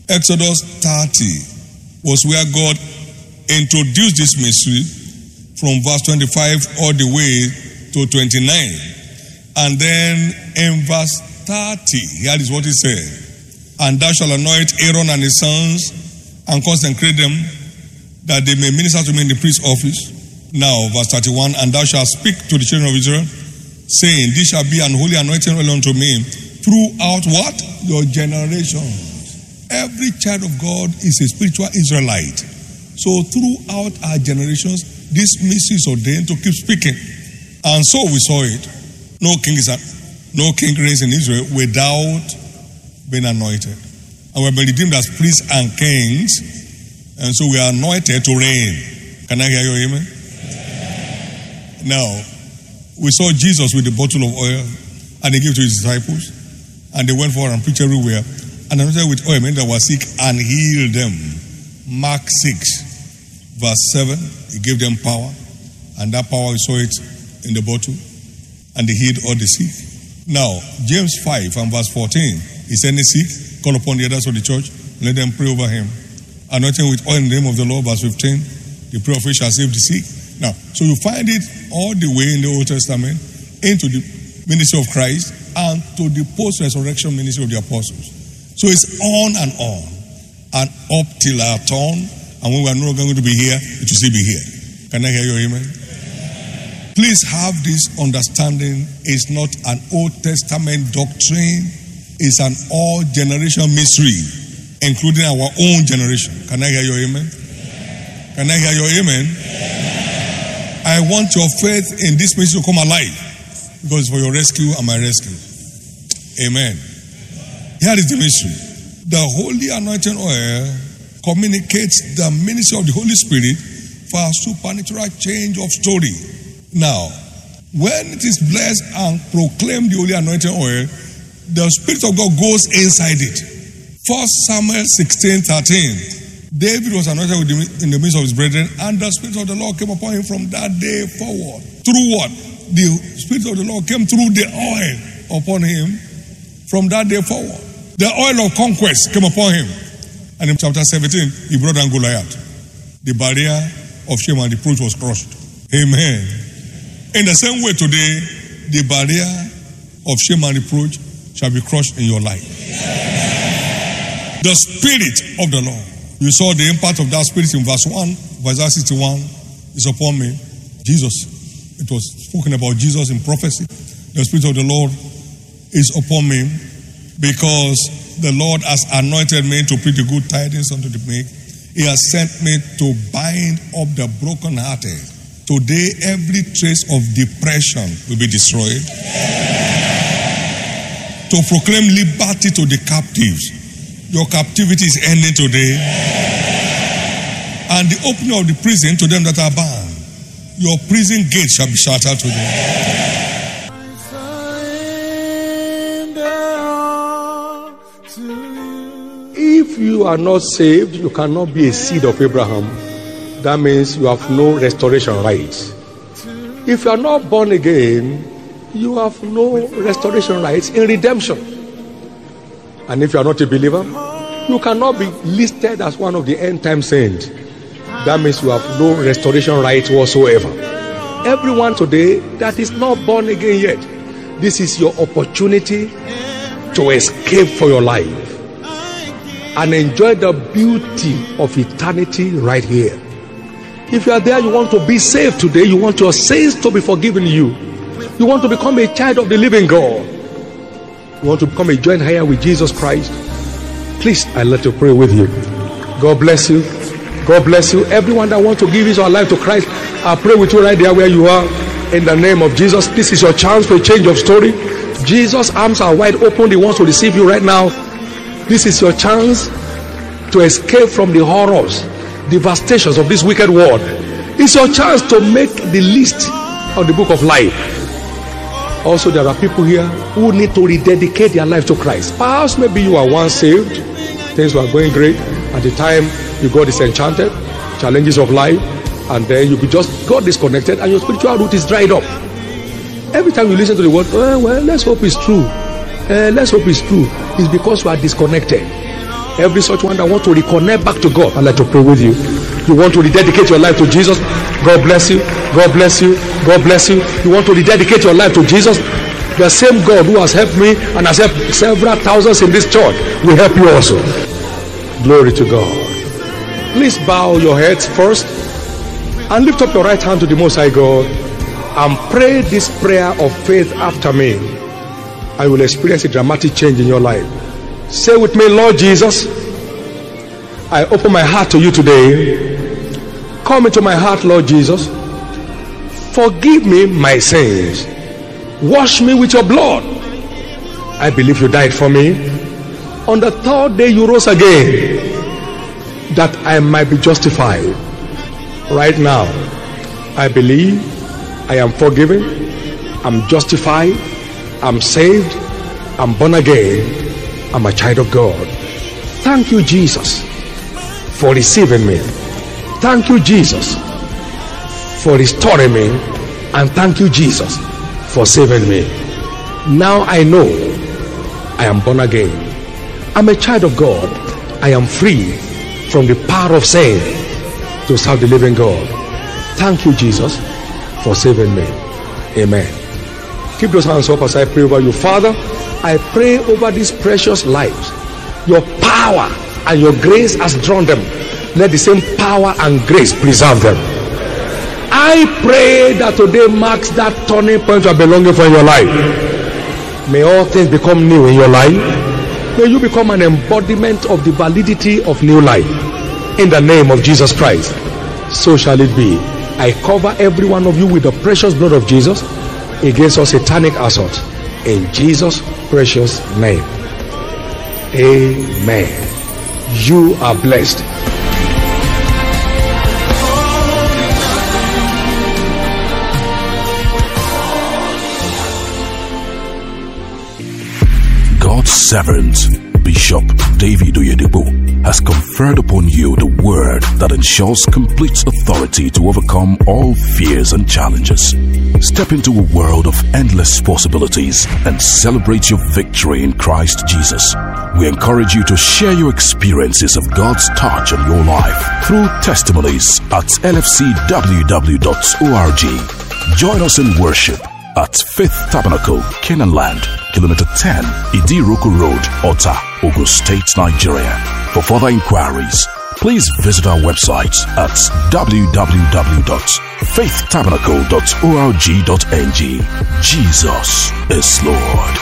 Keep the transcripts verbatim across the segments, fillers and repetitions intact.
Exodus thirty was where God introduced this mystery from verse twenty-five all the way to twenty-nine. And then in verse thirty, here is what he said. And thou shalt anoint Aaron and his sons and consecrate them, that they may minister to me in the priest's office. Now, verse thirty-one, and thou shalt speak to the children of Israel, saying, this shall be an holy anointing oil unto me throughout what? Your generations. Every child of God is a spiritual Israelite. So throughout our generations, this mystery is ordained to keep speaking. And so we saw it. No king is a, no king reigns in Israel without being anointed. And we've been redeemed as priests and kings. And so we are anointed to reign. Can I hear you, amen? Now, we saw Jesus with the bottle of oil, and he gave to his disciples, and they went forward and preached everywhere, and anointed with oil men that were sick and healed them. Mark six, verse seven, he gave them power, and that power, we saw it in the bottle, and they healed all the sick. Now, James five and verse fourteen, is any sick, call upon the elders of the church, and let them pray over him. Anointing with oil in the name of the Lord, verse fifteen, the prayer of faith shall save the sick. Now, so you find it all the way in the Old Testament into the ministry of Christ and to the post-resurrection ministry of the apostles. So it's on and on and up till our turn, and when we are no longer going to be here, it will still be here. Can I hear your amen? Please have this understanding. It's not an Old Testament doctrine. It's an all-generation mystery, including our own generation. Can I hear your amen? Can I hear your amen? I want your faith in this mystery to come alive, because it's for your rescue and my rescue. Amen. Here is the mystery. The holy anointing oil communicates the ministry of the Holy Spirit for a supernatural change of story. Now, when it is blessed and proclaimed the holy anointing oil, the Spirit of God goes inside it. First Samuel sixteen thirteen. David was anointed with the, in the midst of his brethren, and the Spirit of the Lord came upon him from that day forward. Through what? The Spirit of the Lord came through the oil upon him from that day forward. The oil of conquest came upon him. And in chapter seventeen, he brought down Goliath. The barrier of shame and reproach was crushed. Amen. In the same way today, the barrier of shame and reproach shall be crushed in your life. The Spirit of the Lord. You saw the impact of that Spirit in verse one, verse sixty-one, is upon me. Jesus. It was spoken about Jesus in prophecy. The Spirit of the Lord is upon me because the Lord has anointed me to preach the good tidings unto the meek. He has sent me to bind up the brokenhearted. Today, every trace of depression will be destroyed. To proclaim liberty to the captives. Your captivity is ending today. And the opening of the prison to them that are bound. Your prison gate shall be shattered today. If you are not saved, you cannot be a seed of Abraham. That means you have no restoration rights. If you are not born again, you have no restoration rights in redemption. And if you are not a believer, you cannot be listed as one of the end time saints. That means you have no restoration rights whatsoever. Everyone today that is not born again yet, this is your opportunity to escape for your life and enjoy the beauty of eternity right here. If you are there, you want to be saved today, you want your sins to be forgiven you, you want to become a child of the living God, you want to become a joint heir with Jesus Christ, please, I let you pray with you. God bless you. God bless you. Everyone that wants to give his or her life to Christ, I pray with you right there where you are. In the name of Jesus, this is your chance for a change of story. Jesus' arms are wide open. He wants to receive you right now. This is your chance to escape from the horrors, devastations of this wicked world. It's your chance to make the list of the book of life. Also, there are people here who need to rededicate their life to Christ. Perhaps maybe you are once saved, things were going great. At the time you got disenchanted, challenges of life, and then you just got disconnected and your spiritual root is dried up. Every time you listen to the word, oh, well, let's hope it's true. Uh, let's hope it's true. It's because you are disconnected. Every such one that wants to reconnect back to God, I'd like to pray with you. You want to rededicate your life to Jesus? God bless you. God bless you. God bless you. You want to rededicate your life to Jesus? The same God who has helped me and has helped several thousands in this church will help you also. Glory to God. Please bow your heads first and lift up your right hand to the Most High God and pray this prayer of faith after me. I will experience a dramatic change in your life. Say with me, Lord Jesus, I open my heart to you today. Come into my heart, Lord Jesus. Forgive me my sins. Wash me with your blood. I believe you died for me. On the third day you rose again, that I might be justified. Right now, I believe I am forgiven, I'm justified, I'm saved, I'm born again, I'm a child of God. Thank you, Jesus, for receiving me. Thank you, Jesus, for restoring me. And thank you, Jesus, for saving me. Now I know I am born again. I'm a child of God. I am free from the power of sin to serve the living God. Thank you, Jesus, for saving me. Amen. Keep those hands up as I pray over you. Father, I pray over these precious lives. Your power and your grace has drawn them. Let the same power and grace preserve them. I pray that today marks that turning point you are belonging for in your life. May all things become new in your life. May you become an embodiment of the validity of new life. In the name of Jesus Christ, so shall it be. I cover every one of you with the precious blood of Jesus against all satanic assaults. In Jesus' precious name. Amen. You are blessed. God's servant, Bishop David Oyedepo, has conferred upon you the word that ensures complete authority to overcome all fears and challenges. Step into a world of endless possibilities and celebrate your victory in Christ Jesus. We encourage you to share your experiences of God's touch on your life through testimonies at L F C W W dot org. Join us in worship at Faith Tabernacle, Canaan Land, Kilometer ten, Idiroko Road, Ota, Ogun State, Nigeria. For further inquiries, please visit our website at w w w dot faith tabernacle dot org dot n g. Jesus is Lord.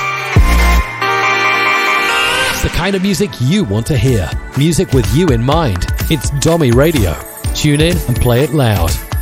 It's the kind of music you want to hear. Music with you in mind. It's Domi Radio. Tune in and play it loud.